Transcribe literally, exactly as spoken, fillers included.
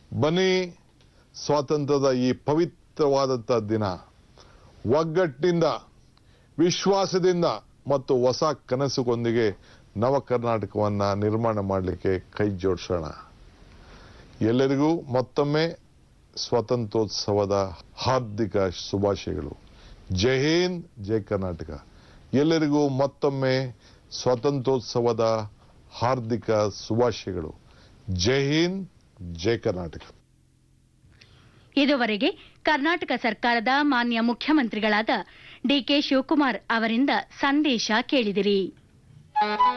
ಬನ್ನಿ, ಸ್ವಾತಂತ್ರ್ಯದ ಈ ಪವಿತ್ರವಾದಂಥ ದಿನ ಒಗ್ಗಟ್ಟಿನಿಂದ, ವಿಶ್ವಾಸದಿಂದ ಮತ್ತು ಹೊಸ ಕನಸುಗೊಂದಿಗೆ ನವ ಕರ್ನಾಟಕವನ್ನ ನಿರ್ಮಾಣ ಮಾಡಲಿಕ್ಕೆ ಕೈ ಜೋಡಿಸೋಣ. ಎಲ್ಲರಿಗೂ ಮತ್ತೊಮ್ಮೆ ಸ್ವಾತಂತ್ರ್ಯೋತ್ಸವದ ಹಾರ್ದಿಕ ಶುಭಾಶಯಗಳು. ಜೈ ಹಿಂದ್, ಜೈ ಕರ್ನಾಟಕ. ಎಲ್ಲರಿಗೂ ಮತ್ತೊಮ್ಮೆ ಸ್ವಾತಂತ್ರ್ಯೋತ್ಸವದ ಹಾರ್ದಿಕ ಶುಭಾಶಯಗಳು. ಜೈ ಹಿಂದ್, ಜೈ ಕರ್ನಾಟಕ. ಇದುವರೆಗೆ ಕರ್ನಾಟಕ ಸರ್ಕಾರದ ಮಾನ್ಯ ಮುಖ್ಯಮಂತ್ರಿಗಳಾದ ಡಿಕೆ ಶಿವಕುಮಾರ್ ಅವರಿಂದ ಸಂದೇಶ ಕೇಳಿದಿರಿ.